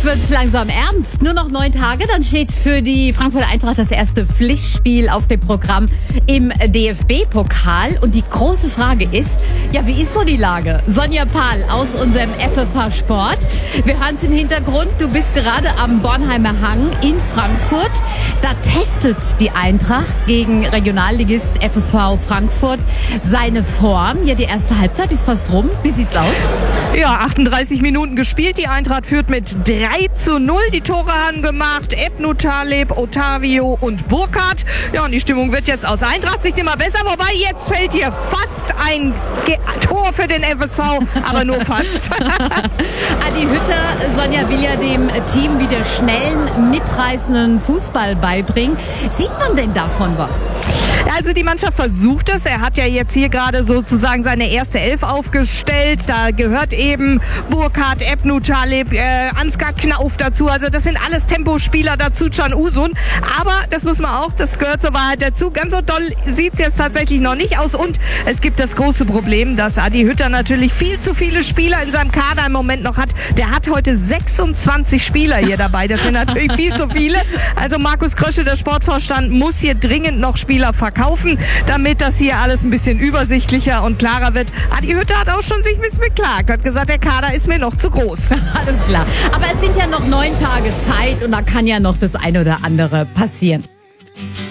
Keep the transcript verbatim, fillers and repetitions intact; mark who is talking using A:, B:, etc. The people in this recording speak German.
A: wird's langsam ernst. Nur noch neun Tage, dann steht für die Frankfurter Eintracht das erste Pflichtspiel auf dem Programm im D F B-Pokal. Und die große Frage ist, ja, wie ist so die Lage? Sonja Pahl aus unserem F F H Sport. Wir hören's im Hintergrund. Du bist gerade am Bornheimer Hang in Frankfurt. Da testet die Eintracht gegen Regionalligist F S V Frankfurt seine Form. Ja, die erste Halbzeit ist fast rum. Wie sieht's aus?
B: Ja, achtunddreißig Minuten gespielt. Die Eintracht führt mit drei zu null. Die Tore haben gemacht Ebnu Taleb, Otavio und Burkhardt. Ja, und die Stimmung wird jetzt aus Eintracht-Sicht immer besser. Wobei, jetzt fällt hier fast ein Ge- Tor für den F S V, aber nur fast.
A: Adi Hütter, Sonja, will ja dem Team wieder schnellen, mitreißenden Fußball beibringen. Sieht man denn davon was?
B: Also die Mannschaft versucht es. Er hat ja jetzt hier gerade sozusagen seine erste Elf aufgestellt. Da gehört eben Burkhardt, Ebnu Taleb, äh, Ansgar Knauf dazu. Also das sind alles Tempospieler dazu, Can Usun. Aber das muss man auch, das gehört zur Wahrheit dazu. Ganz so doll sieht es jetzt tatsächlich noch nicht aus. Und es gibt das große Problem, dass Adi Hütter natürlich viel zu viele Spieler in seinem Kader im Moment noch hat. Der hat heute sechsundzwanzig Spieler hier dabei. Das sind natürlich viel zu viele. Also Markus Krösche, der Sportvorstand, muss hier dringend noch Spieler verkaufen, damit das hier alles ein bisschen übersichtlicher und klarer wird. Adi Hütter hat auch schon sich ein bisschen beklagt, hat gesagt, der Kader ist mir noch zu groß.
A: Alles klar. Aber es sind ja noch neun Tage Zeit und da kann ja noch das eine oder andere passieren.